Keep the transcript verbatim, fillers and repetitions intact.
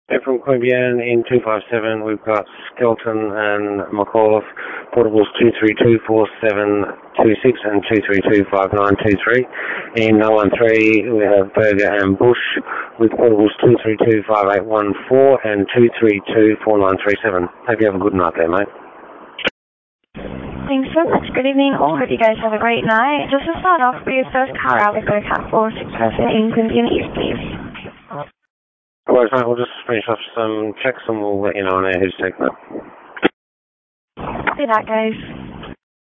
From Queanbeyan in two five seven, we've got Skelton and McAuliffe, portables two three two four seven two six and two three two five nine two three. In nine one three, we have Berger and Bush with portables two three two five eight one four and two three two four nine three seven. Hope you have a good night there, mate. Thanks so much. Good evening all. Hope you guys have a great night. Just to start off with your first car out, we've got a cat four six seven in Queanbeyan East, please. Alright, mate, we'll just finish off some checks and we'll let you know on air who's taking it. See that, guys.